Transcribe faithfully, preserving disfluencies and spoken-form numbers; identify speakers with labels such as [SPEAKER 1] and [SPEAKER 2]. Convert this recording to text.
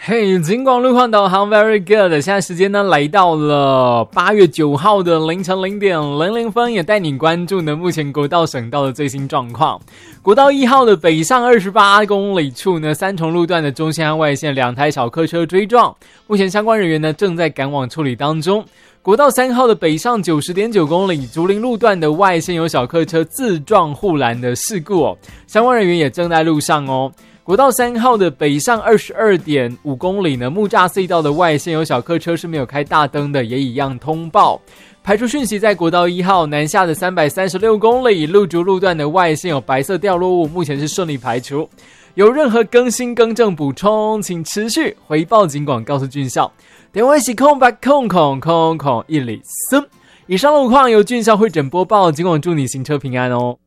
[SPEAKER 1] 嘿，警广路况导航 very good。现在时间呢来到了八月九号的凌晨零点零零分，也带你关注呢目前国道省道的最新状况。国道一号的北上二十八公里处呢，三重路段的中线和外线两台小客车追撞，目前相关人员呢正在赶往处理当中。国道三号的北上 九十点九公里竹林路段的外线有小客车自撞护栏的事故哦，相关人员也正在路上哦。国道三号的北上 二十二点五公里呢，木栅隧道的外线有小客车是没有开大灯的，也一样通报。排除讯息，在国道一号南下的三百三十六公里路竹路段的外线有白色掉落物，目前是顺利排除。有任何更新更正补充，请持续回报警广告诉军校。电话是空白空空空空一里四。以上路况由军校会诊播报，警广祝你行车平安哦。